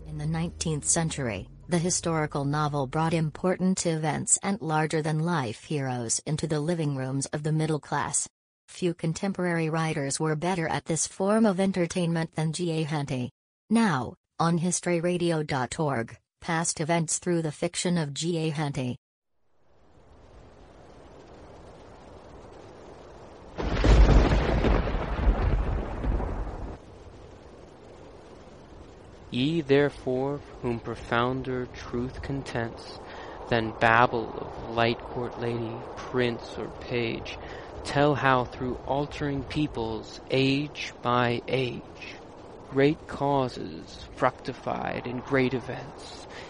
In the 19th century, the historical novel brought important events and larger-than-life heroes into the living rooms of the middle class. Few contemporary writers were better at this form of entertainment than G.A. Henty. Now, on historyradio.org, past events through the fiction of G.A. Henty. Ye therefore, whom profounder truth contents, than babble of light court lady, prince, or page, tell how through altering peoples, age by age, great causes fructified in great events,